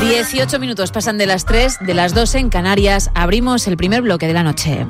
18 minutos pasan de las 3, de las 2 en Canarias. Abrimos el primer bloque de la noche.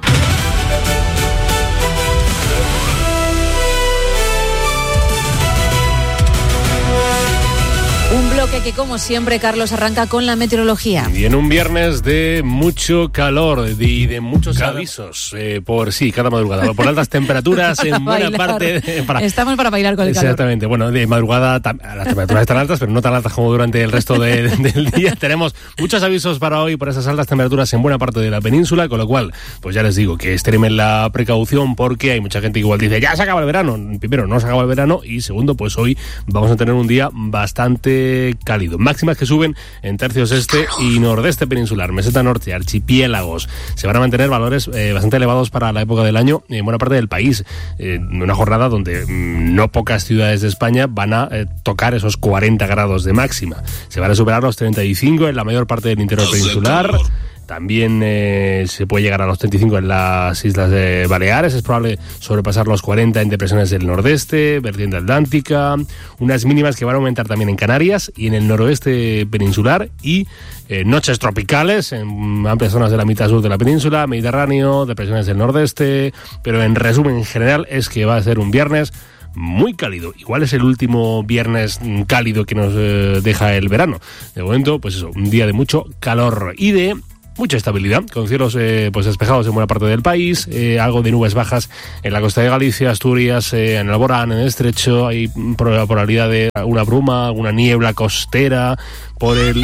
Un bloque que, como siempre, Carlos, arranca con la meteorología. Y en un viernes de mucho calor y de muchos avisos, por cada madrugada, por altas temperaturas en buena parte. Estamos para bailar con el calor. Exactamente, bueno, de madrugada las temperaturas están altas, pero no tan altas como durante el resto del día. Tenemos muchos avisos para hoy por esas altas temperaturas en buena parte de la península, con lo cual, pues ya les digo que extremen la precaución porque hay mucha gente que igual dice, ya se acaba el verano. Primero, no se acaba el verano y segundo, pues hoy vamos a tener un día bastante cálido. Máximas que suben en tercios este y nordeste peninsular, meseta norte, archipiélagos. Se van a mantener valores bastante elevados para la época del año en buena parte del país. Una jornada donde no pocas ciudades de España van a tocar esos 40 grados de máxima. Se van a superar los 35 en la mayor parte del interior peninsular. También se puede llegar a los 35 en las Islas de Baleares. Es probable sobrepasar los 40 en depresiones del nordeste, vertiente atlántica. Unas mínimas que van a aumentar también en Canarias y en el noroeste peninsular. Y noches tropicales en amplias zonas de la mitad sur de la península, Mediterráneo, depresiones del nordeste. Pero en resumen, en general, es que va a ser un viernes muy cálido. Igual es el último viernes cálido que nos deja el verano. De momento, pues eso, un día de mucho calor y de mucha estabilidad, con cielos pues despejados en buena parte del país, algo de nubes bajas en la costa de Galicia, Asturias, en Alborán, en el Estrecho. Hay probabilidad de una bruma, una niebla costera por el...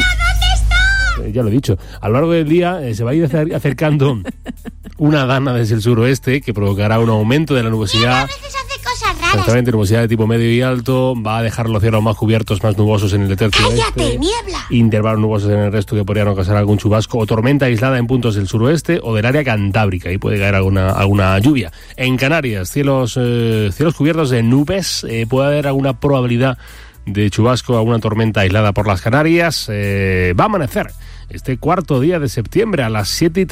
ya lo he dicho, a lo largo del día se va a ir acercando una dana desde el suroeste que provocará un aumento de la nubosidad. Exactamente, nubosidad de tipo medio y alto, va a dejar los cielos más cubiertos, más nubosos en el tercio oeste, intervalos nubosos en el resto que podrían ocasionar algún chubasco o tormenta aislada en puntos del suroeste o del área cantábrica, y puede caer alguna lluvia. En Canarias, cielos cubiertos de nubes, puede haber alguna probabilidad de chubasco, alguna tormenta aislada por las Canarias. Va a amanecer este cuarto día de septiembre a las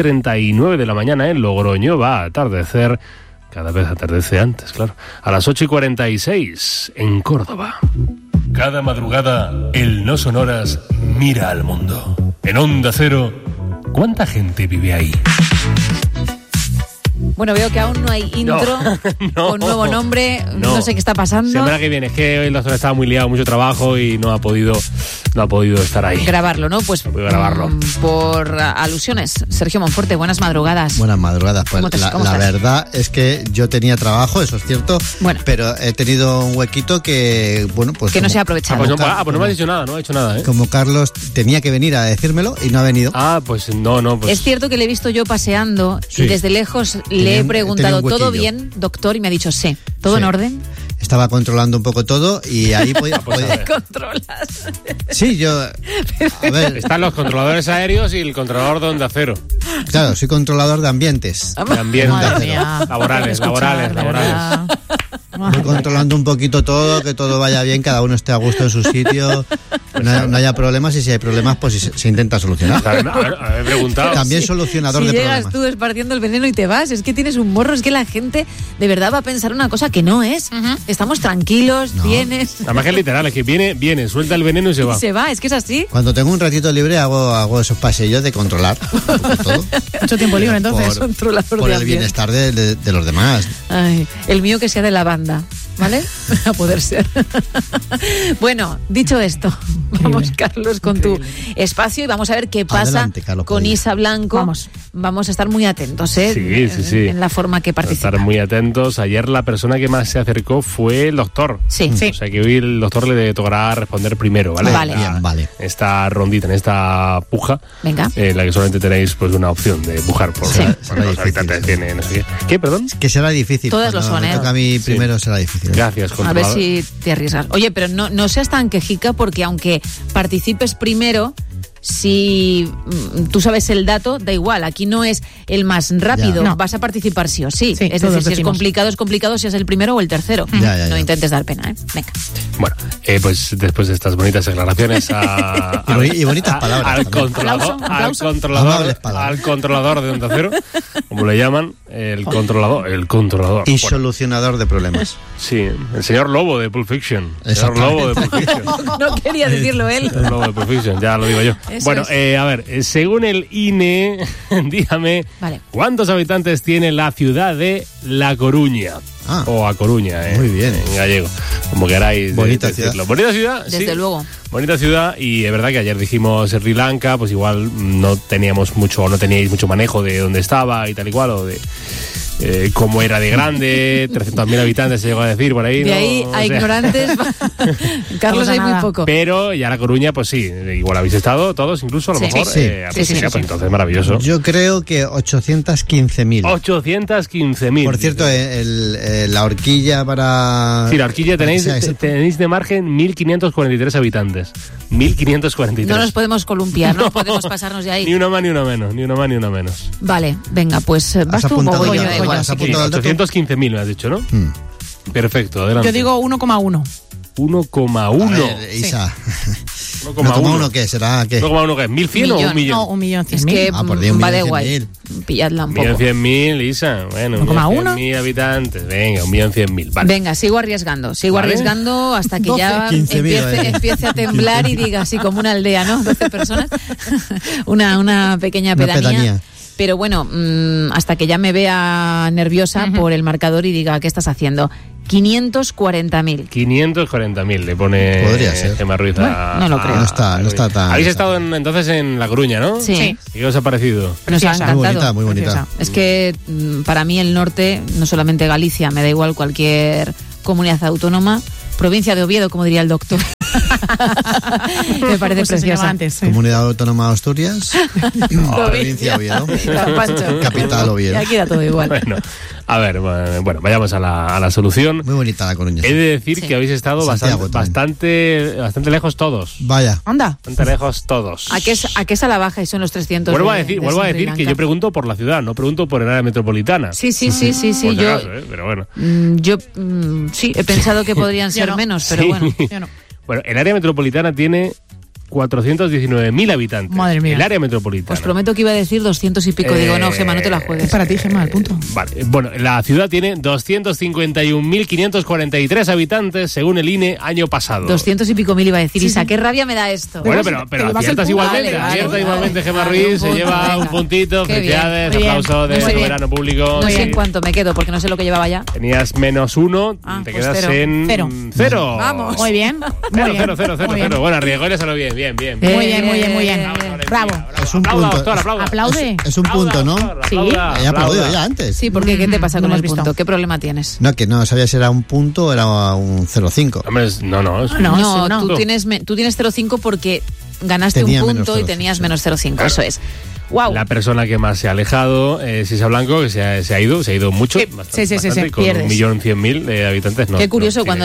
7:39 de la mañana en Logroño. Va a atardecer, cada vez atardece antes, claro, a las 8:46 en Córdoba. Cada madrugada, el No Sonoras mira al mundo. En Onda Cero, ¿cuánta gente vive ahí? Bueno, veo que aún no hay intro con nuevo nombre, no sé qué está pasando. Semana que viene, es que hoy el doctor estaba muy liado, mucho trabajo y no ha podido estar ahí. Grabarlo, ¿no? Pues no grabarlo. Por alusiones. Sergio Monforte, buenas madrugadas. Buenas madrugadas. Pues la verdad es que yo tenía trabajo, eso es cierto, pero he tenido un huequito que, bueno, pues... que no se ha aprovechado. Pues no me has dicho nada, no ha hecho nada, ¿eh? Como Carlos tenía que venir a decírmelo y no ha venido. Pues no. Pues... Es cierto que le he visto yo paseando y desde lejos le he preguntado, ¿todo bien, doctor? Y me ha dicho, sí. ¿Todo en orden? Estaba controlando un poco todo y ahí podía... ¿Controlas? Sí, yo... A ver. Están los controladores aéreos y el controlador de Onda Cero. Claro, soy controlador de ambientes. De ambientes. Laborales. Voy controlando un poquito todo, que todo vaya bien, cada uno esté a gusto en su sitio, no haya problemas, y si hay problemas, pues se intenta solucionar. He preguntado. También solucionador de problemas. Si llegas tú esparciendo el veneno y te vas, es que tienes un morro, es que la gente de verdad va a pensar una cosa que no es. Estamos tranquilos, vienes... Además que es literal, es que viene, suelta el veneno y se va. Se va, es que es así. Cuando tengo un ratito libre hago esos paseillos de controlar todo. Mucho tiempo libre, entonces. Por el bienestar de los demás. Ay, el mío que sea de la banda, ¿vale? A poder ser. Bueno, dicho esto, vamos, Carlos, con tu espacio y vamos a ver qué pasa. Adelante, Carlos, con Isa Blanco. Vamos a estar muy atentos, ¿eh? Sí. En la forma que participa. Estar muy atentos. Ayer la persona que más se acercó fue el doctor. Sí. O sea que hoy el doctor le tocará responder primero, ¿vale? Vale. Esta rondita, en esta puja. Venga. En la que solamente tenéis pues una opción de pujar por los habitantes. Tiene, no sé qué. ¿Qué, perdón? Que será difícil. Todas lo son, me toca a mí primero, será difícil. Gracias, controlador. A ver si te arriesgas. Oye, pero no seas tan quejica, porque aunque participes primero, si tú sabes el dato, da igual, aquí no es el más rápido, vas a participar sí o sí. Es decir, si es complicado, si es el primero o el tercero. No intentes dar pena, ¿eh? Venga. Bueno, pues después de estas bonitas declaraciones y bonitas palabras al controlador de Onda Cero, como le llaman, el controlador. Y solucionador de problemas. Sí, el señor Lobo de Pulp Fiction. No quería decirlo él. El Lobo de Pulp Fiction, ya lo digo yo. Bueno, a ver, según el INE, dígame, ¿cuántos habitantes tiene la ciudad de La Coruña? O A Coruña, muy bien. En gallego, como queráis. Bonita ciudad. Bonita ciudad, desde luego. Bonita ciudad, y es verdad que ayer dijimos Sri Lanka, pues igual no teníais mucho manejo de dónde estaba y tal y cual, o de cómo era de grande, 300.000 habitantes se llegó a decir por ahí. De ahí a ignorantes, Carlos, hay muy poco. Pero ya La Coruña, pues sí, igual habéis estado todos, incluso a lo mejor. Sí. Pues entonces maravilloso. Yo creo que 815.000. 815.000. Por cierto, la horquilla para... Sí, la horquilla tenéis de margen 1.543 habitantes. 1.543. No nos podemos columpiar, no podemos pasarnos de ahí. Ni una más ni una menos. Vale, venga, pues vas tú o voy yo. Igual. 815.000 me has dicho, ¿no? Perfecto, adelante. Yo digo 1,1. 1,1. Isa. 1,1 ¿qué será? ¿Qué? 1,1 ¿qué? ¿1.100 o 1.000.000? No, 1.100.000. Es que va de guay. 1.100.000. Pilladla un poco. 1.100.000, Isa. Bueno, 1.100.000 habitantes. Venga, 1.100.000. Vale. Venga, sigo arriesgando hasta que 12, ya 15.000, empiece a temblar y diga así como una aldea, ¿no? 12 personas. una pequeña pedanía. Pero bueno, hasta que ya me vea nerviosa por el marcador y diga, ¿qué estás haciendo? 540.000. 540.000 le pone Gemma Ruiz a... No lo creo. No está tan... Habéis estado entonces en La Coruña, ¿no? Sí. ¿Y qué os ha parecido? Nos ha encantado. Muy bonita. Es que para mí el norte, no solamente Galicia, me da igual cualquier comunidad autónoma, provincia de Oviedo, como diría el doctor. Me parece preciosa. Antes, Comunidad Autónoma de Asturias, provincia Oviedo, capital Oviedo. Y aquí da todo igual. Bueno, a ver, bueno, vayamos a la solución. Muy bonita La Coruña. He de decir que habéis estado bastante lejos todos. Vaya. Anda. Bastante lejos todos. ¿A qué es a la baja y son los 300? Vuelvo a decir que yo pregunto por la ciudad, no pregunto por el área metropolitana. Sí. Por Yo, caso, pero bueno. Yo sí, he pensado que podrían ser menos, pero bueno. Yo no. Bueno, el área metropolitana tiene 419.000 habitantes. Madre mía. El área metropolitana. Pues prometo que iba a decir 200 y pico. Digo, no, Gemma, no te la juegues. Es para ti, Gemma, el punto. Vale, bueno, la ciudad tiene 251.543 habitantes según el INE año pasado. 200 y pico mil iba a decir. Isa, qué rabia me da esto. Bueno, pero aciertas igualmente. Acierta igualmente Gemma Ruiz, se lleva un puntito. Felicidades, aplauso de verano público. No sé en cuánto me quedo, porque no sé lo que llevaba ya. Tenías -1, te quedas en... Cero. Vamos. Muy bien. Cero. Bueno, arriesgó y le salió bien. Muy bien. Bravo. Es un punto. Aplaude. Es un punto, ¿no? Sí. He aplaudido ya antes. Sí, porque ¿qué te pasa con no el has visto. punto? ¿Qué problema tienes? No, que no sabía si era un punto o era un 0,5. Hombre, no. No, tú tienes 0,5 porque ganaste Tenía un punto menos y 0,5, tenías sí. menos 0,5. Eso es. Wow. La persona que más se ha alejado es Isa Blanco, que se ha ido mucho. Sí, bastante, con pierdes. 1.100.000 habitantes. Qué curioso, cuando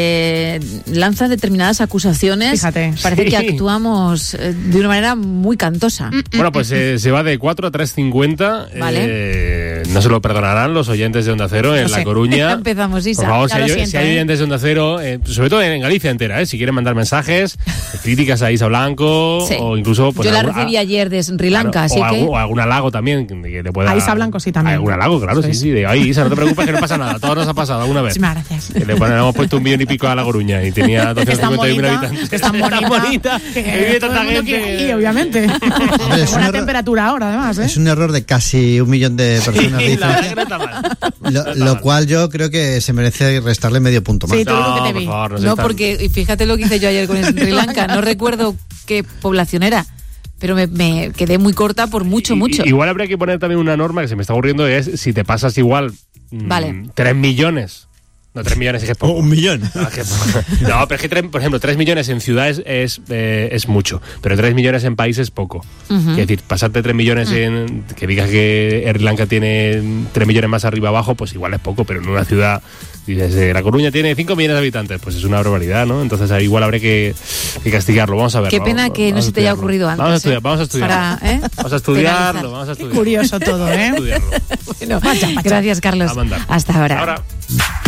se lanzan determinadas acusaciones, Fíjate. parece que actuamos de una manera muy cantosa. Bueno, pues se va de 4 a 3.50. Vale. No se lo perdonarán los oyentes de Onda Cero en La Coruña. Empezamos, Isa. Por favor, Ya lo siento, si hay oyentes de Onda Cero, sobre todo en Galicia entera, si quieren mandar mensajes, críticas a Isa Blanco, Sí. o incluso... Pues, yo la recibí ayer de Sri Lanka, así que... O algún halago también, que te pueda... A Isa Blanco sí también. Algún halago, claro, Eso sí. De ahí, Isa, no te preocupes que no pasa nada. Todo nos ha pasado alguna vez. Muchísimas gracias. Que le hemos puesto 1 millón y pico a La Coruña y tenía 251.000 habitantes. Que es tan bonita. Que vive todo el tanta mundo gente. quiere ir, obviamente. Hombre, es Buena un temperatura ahora, además, ¿eh? Es un error de casi 1 millón de personas de Sí, la verdad que diferencia. no está mal. Lo cual yo creo que se merece restarle medio punto más. Sí, todo lo que te por vi. favor, no No, seas tan- porque y fíjate lo que hice yo ayer con Sri Lanka. No recuerdo qué población era, pero me quedé muy corta por mucho. Igual habría que poner también una norma que se me está ocurriendo, es si te pasas igual Vale. 3 millones. No, 3 millones es que es poco. 1 millón. No, pero es que, por ejemplo, 3 millones en ciudades es mucho, pero 3 millones en países es poco. Es decir, pasarte 3 millones en... Que digas que Sri Lanka tiene 3 millones más arriba abajo, pues igual es poco, pero en una ciudad... Dices, La Coruña tiene 5 millones de habitantes, pues es una barbaridad, ¿no? Entonces ahí igual habría que castigarlo. Vamos a ver. Qué pena que no se te haya ocurrido antes. Vamos a estudiarlo. Vamos a estudiarlo, vamos a estudiarlo. Curioso todo, ¿eh? Estudiarlo. Bueno, gracias, Carlos. A mandar. Hasta ahora. Ahora.